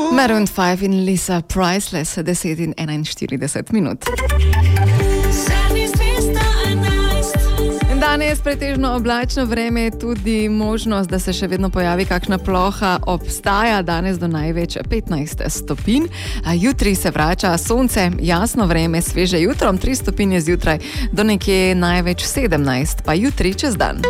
Maroon 5 in Lisa Priceless, 10:41 minut. Danes pretežno oblačno vreme, je tudi možnost, da se še vedno pojavi kakšna ploha, obstaja danes do največ 15 stopinj. Jutri se vrača sonce, jasno vreme, sveže jutrom, 3 stopinje zjutraj do nekje največ 17, pa jutri čez dan.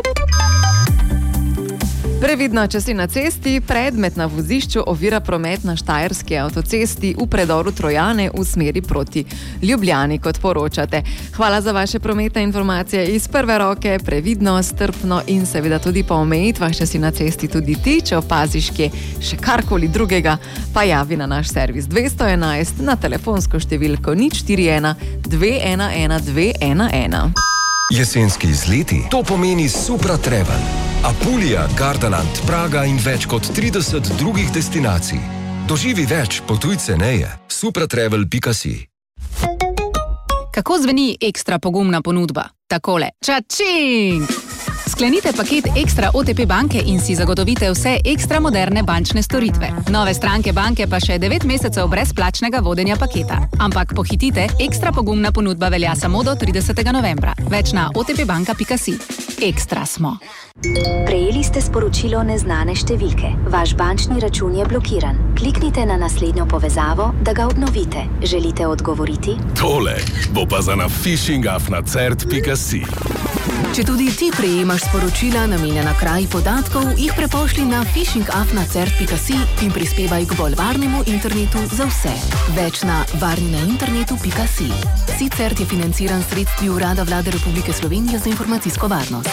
Previdno, če si na cesti, predmet na vozišču ovira promet na Štajerski avtocesti v predoru Trojane v smeri proti Ljubljani, kot poročate. Hvala za vaše prometne informacije iz prve roke, previdno, strpno in seveda tudi po omejitvah, če si na cesti tudi ti, če opaziš kje še karkoli drugega, pa javi na naš servis 211 na telefonsko številko 041 211 211. Jesenski izleti, to pomeni Supra Travel. Apulija, Gardaland, Praga in več kot 30 drugih destinacij. Doživi več, potuj ceneje. supratravel.si. Kako zveni ekstra pogumna ponudba? Takole. Čačing! Sklenite paket Ekstra OTP banke in si zagotovite vse ekstra moderne bančne storitve. Nove stranke banke pa še 9 mesecev brezplačnega vodenja paketa. Ampak pohitite, ekstra pogumna ponudba velja samo do 30. novembra. Več na otpbanka.si. Ekstra smo. Prejeli ste sporočilo neznane številke. Vaš bančni račun je blokiran. Kliknite na naslednjo povezavo, da ga obnovite. Želite odgovoriti? Tole bo pa za na phishingafnacert.si. Če tudi ti prejemaš sporočila namenjena kraji podatkov, jih prepošli na phishingafnacert.si in prispevaj k bolj varnemu internetu za vse. Več na varninainternetu.si. Sicer je financiran sredstvi Urada Vlade Republike Slovenije za informacijsko varnost.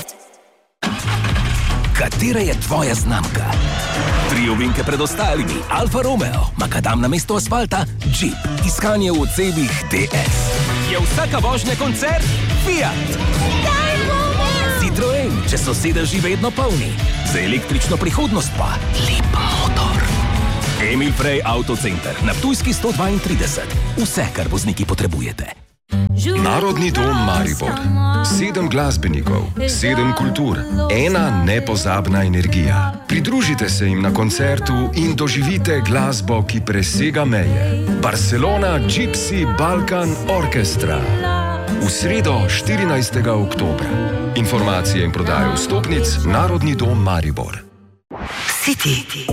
Katera je tvoja znamka? 3 ovinke pred ostalimi. Alfa Romeo, makadam na mesto asfalta, Jeep, iskanje v odsebih DS. Je vsaka vožnja koncert? Fiat. Citroen, če so sedeži vedno polni. Za električno prihodnost pa lep motor. Emil Frey Autocenter, na Ptujski 132. Vse, kar vozniki potrebujete. Narodni dom Maribor. 7 glasbenikov, 7 kultur, 1 nepozabna energija. Pridružite se jim na koncertu in doživite glasbo, ki presega meje. Barcelona Gypsy Balkan Orchestra. V sredo 14. oktobra. Informacije in prodajo vstopnic Narodni dom Maribor. City.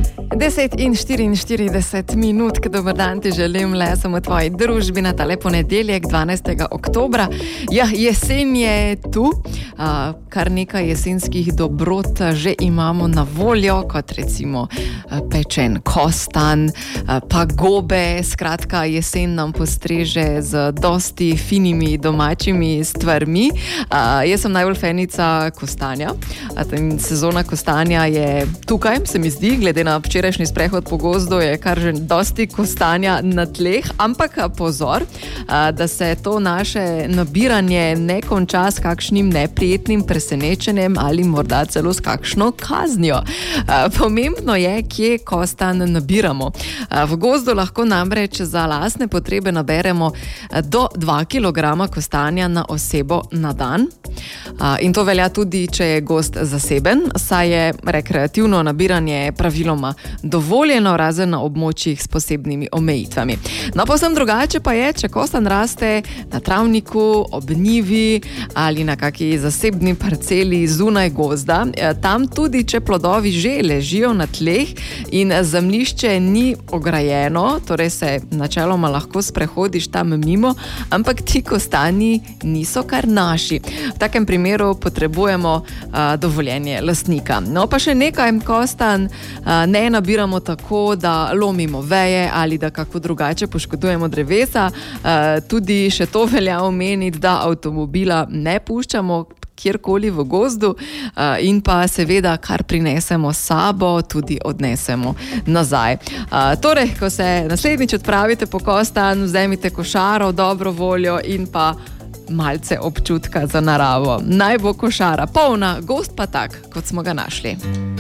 10:44 minut, dober dan ti želim, le sem v tvoji družbi na tale ponedeljek, 12. oktobra. Ja, jesen je tu, kar nekaj jesenskih dobrot že imamo na voljo, kot recimo pečen kostan, pa gobe, skratka jesen nam postreže z dosti finimi domačimi stvarmi. Jaz sem najbolj fenica kostanja, sezona kostanja je tukaj, se mi zdi, glede na včerajšnji sprehod po gozdu je kar že dosti kostanja na tleh, ampak pozor, da se to naše nabiranje ne konča s kakšnim neprijetnim presenečenjem ali morda celo s kakšno kaznijo. Pomembno je, kje kostan nabiramo. V gozdu lahko namreč za lastne potrebe naberemo do 2 kg kostanja na osebo na dan. In to velja tudi, če je gozd zaseben, saj je rekreativno nabiranje praviloma dovoljeno, razen na območjih s posebnimi omejitvami. No, povsem drugače pa je, če kostan raste na travniku, ob njivi ali na kaki zasebni parceli zunaj gozda. Tam tudi, če plodovi že ležijo na tleh in zemljišče ni ograjeno, torej se načeloma lahko sprehodiš tam mimo, ampak ti kostanji niso kar naši. V takem primeru potrebujemo dovoljenje lastnika. No, pa še nekaj, kostan ne nabiramo tako, da lomimo veje ali da kako drugače poškodujemo drevesa. Tudi še to velja omeniti, da avtomobila ne puščamo kjerkoli v gozdu in pa seveda, kar prinesemo s sabo, tudi odnesemo nazaj. Torej, ko se naslednjič odpravite po kostan, vzemite košaro, dobro voljo in pa malce občutka za naravo. Naj bo košara polna, gozd pa tak, kot smo ga našli.